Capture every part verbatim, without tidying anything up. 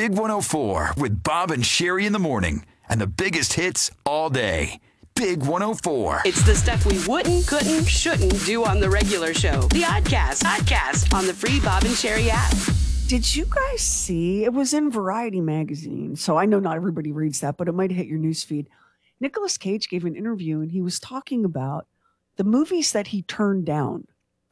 Big one oh four with Bob and Sherry in the morning. And the biggest hits all day. Big one oh four. It's the stuff we wouldn't, couldn't, shouldn't do on the regular show. The Oddcast. Oddcast on the free Bob and Sherry app. Did you guys see, it was in Variety magazine, so I know not everybody reads that, but it might hit your newsfeed. Nicolas Cage gave an interview and he was talking about the movies that he turned down.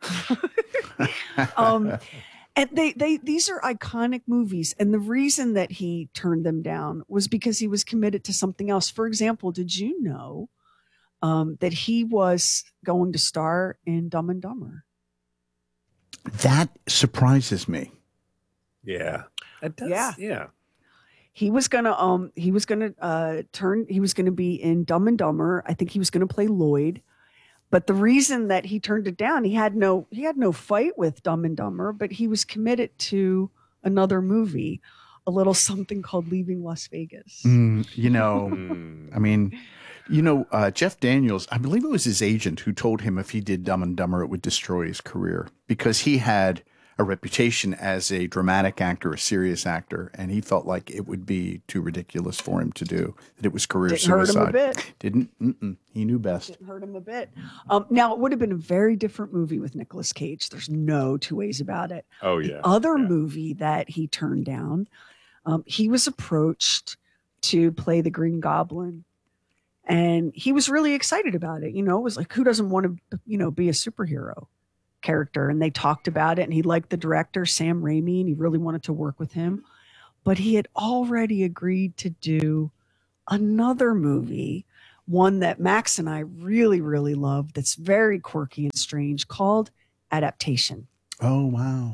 um, and they, they, these are iconic movies. And the reason that he turned them down was because he was committed to something else. For example, did you know um, that he was going to star in Dumb and Dumber? That surprises me. Yeah. It does. Yeah. Yeah. He was gonna um he was gonna uh turn he was gonna be in Dumb and Dumber. I think he was gonna play Lloyd. But the reason that he turned it down, he had no he had no fight with Dumb and Dumber, but he was committed to another movie, a little something called Leaving Las Vegas. Mm, you know, I mean, you know, uh, Jeff Daniels, I believe it was his agent who told him if he did Dumb and Dumber, it would destroy his career because he had a reputation as a dramatic actor, a serious actor, and he felt like it would be too ridiculous for him to do, that it was career Didn't suicide. hurt him a bit. Didn't, mm-mm, he knew best. Didn't hurt him a bit. Um, now, it would have been a very different movie with Nicolas Cage. There's no two ways about it. Oh, The yeah. other yeah. movie that he turned down, um, he was approached to play the Green Goblin. And he was really excited about it. You know, it was like, who doesn't want to, you know, be a superhero character? And they talked about it, and he liked the director, Sam Raimi, and he really wanted to work with him. But he had already agreed to do another movie, one that Max and I really, really love, that's very quirky and strange, called Adaptation. Oh, wow.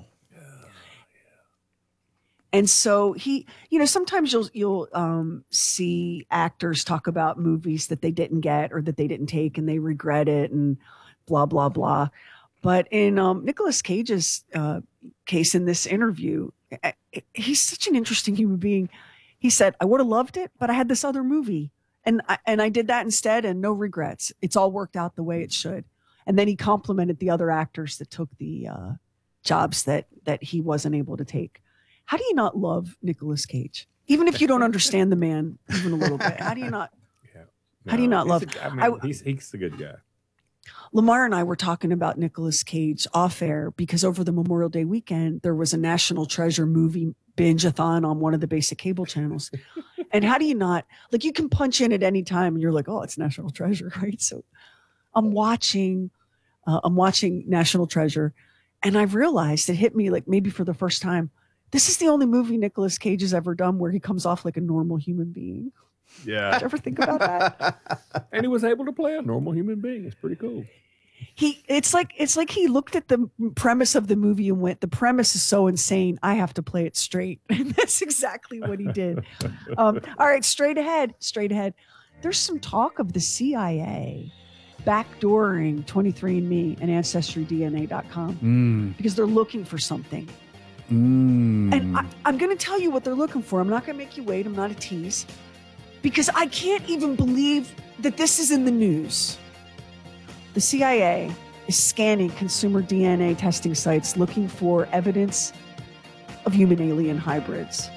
And so he, you know, sometimes you'll you'll um, see actors talk about movies that they didn't get or that they didn't take and they regret it and blah, blah, blah. But in um, Nicolas Cage's uh, case in this interview, he's such an interesting human being. He said, I would have loved it, but I had this other movie and I, and I did that instead and no regrets. It's all worked out the way it should. And then he complimented the other actors that took the uh, jobs that that he wasn't able to take. How do you not love Nicolas Cage? Even if you don't understand the man even a little bit, how do you not? Yeah. How do you not he's love- a- I mean, I- he's, he's a good guy. Lamar and I were talking about Nicolas Cage off air because over the Memorial Day weekend, there was a National Treasure movie binge-a-thon on one of the basic cable channels. And how do you not, like you can punch in at any time and you're like, oh, it's National Treasure, right? So I'm watching, uh, I'm watching National Treasure and I realized it hit me like maybe for the first time, this is the only movie Nicolas Cage has ever done where he comes off like a normal human being. Yeah. Did you ever think about that? And he was able to play a normal human being. It's pretty cool. He, it's like it's like he looked at the premise of the movie and went, the premise is so insane, I have to play it straight. And that's exactly what he did. Um, all right, straight ahead, straight ahead. There's some talk of the C I A backdooring twenty-three and me and Ancestry D N A dot com Mm, because they're looking for something. mm. And I, I'm going to tell you what they're looking for. I'm not going to make you wait. I'm not a tease. Because I can't even believe that this is in the news. The C I A is scanning consumer D N A testing sites looking for evidence of human alien hybrids.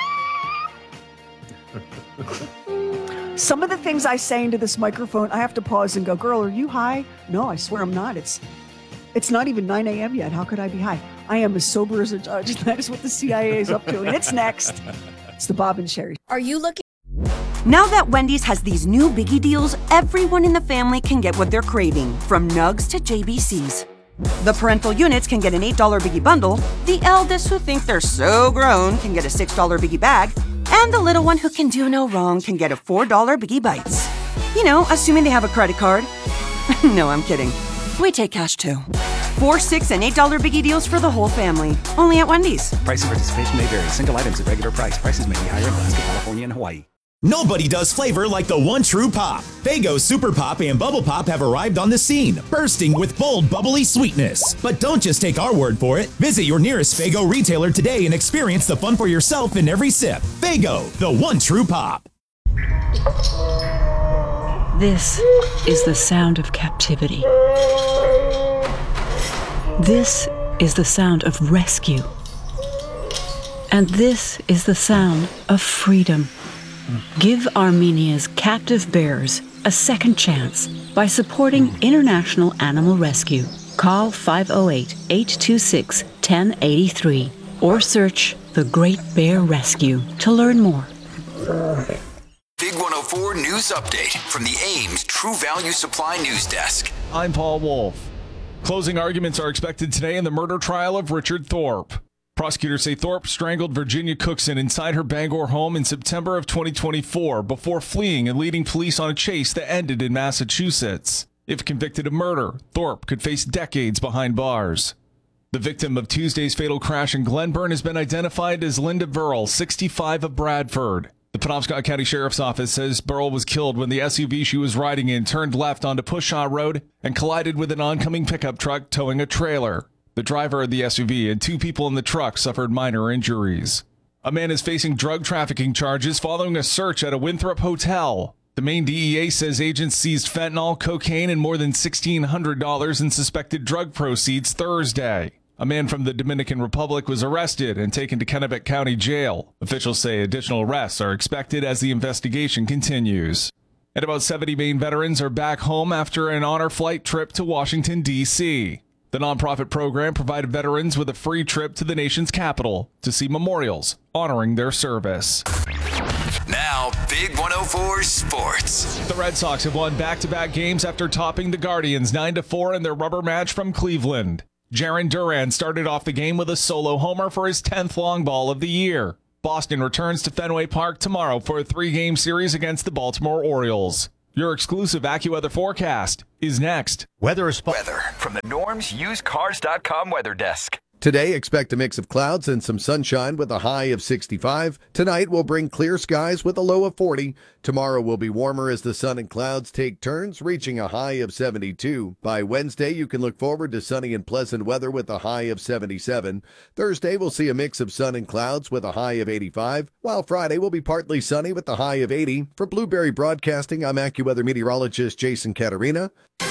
Some of the things I say into this microphone, I have to pause and go, girl, are you high? No, I swear I'm not. It's it's not even nine a.m. yet. How could I be high? I am as sober as a judge. That is what the C I A is up to. And it's next. It's the Bob and Sherry. Are you looking? Now that Wendy's has these new biggie deals, everyone in the family can get what they're craving, from nugs to J B Cs. The parental units can get an eight dollar biggie bundle, the eldest who think they're so grown can get a six dollar biggie bag, and the little one who can do no wrong can get a four dollar biggie bites. You know, assuming they have a credit card. No, I'm kidding. We take cash too. Four, six, and eight dollar biggie deals for the whole family. Only at Wendy's. Price and participation may vary. Single items at regular price. Prices may be higher in Alaska, California, and Hawaii. Nobody does flavor like the one true pop. Faygo Super Pop and Bubble Pop have arrived on the scene, bursting with bold, bubbly sweetness. But don't just take our word for it. Visit your nearest Faygo retailer today and experience the fun for yourself in every sip. Faygo, the one true pop. This is the sound of captivity. This is the sound of rescue. And this is the sound of freedom. Give Armenia's captive bears a second chance by supporting International Animal Rescue. Call five oh eight, eight two six, one oh eight three or search The Great Bear Rescue to learn more. Big one oh four News Update from the Ames True Value Supply News Desk. I'm Paul Wolf. Closing arguments are expected today in the murder trial of Richard Thorpe. Prosecutors say Thorpe strangled Virginia Cookson inside her Bangor home in September of twenty twenty-four before fleeing and leading police on a chase that ended in Massachusetts. If convicted of murder, Thorpe could face decades behind bars. The victim of Tuesday's fatal crash in Glenburn has been identified as Linda Burrell, sixty-five, of Bradford. The Penobscot County Sheriff's Office says Burrell was killed when the S U V she was riding in turned left onto Pushaw Road and collided with an oncoming pickup truck towing a trailer. The driver of the S U V and two people in the truck suffered minor injuries. A man is facing drug trafficking charges following a search at a Winthrop hotel. The Maine D E A says agents seized fentanyl, cocaine, and more than sixteen hundred dollars in suspected drug proceeds Thursday. A man from the Dominican Republic was arrested and taken to Kennebec County Jail. Officials say additional arrests are expected as the investigation continues. And about seventy Maine veterans are back home after an honor flight trip to Washington, D C The nonprofit program provided veterans with a free trip to the nation's capital to see memorials honoring their service. Now, Big one oh four Sports. The Red Sox have won back-to-back games after topping the Guardians nine to four in their rubber match from Cleveland. Jarren Duran started off the game with a solo homer for his tenth long ball of the year. Boston returns to Fenway Park tomorrow for a three-game series against the Baltimore Orioles. Your exclusive AccuWeather forecast is next. Weather is weather from the Norms Used Cars dot com weather desk. Today, expect a mix of clouds and some sunshine with a high of sixty-five. Tonight will bring clear skies with a low of forty. Tomorrow will be warmer as the sun and clouds take turns, reaching a high of seventy-two. By Wednesday, you can look forward to sunny and pleasant weather with a high of seventy-seven. Thursday, we'll see a mix of sun and clouds with a high of eighty-five, while Friday will be partly sunny with a high of eighty. For Blueberry Broadcasting, I'm AccuWeather meteorologist Jason Caterina.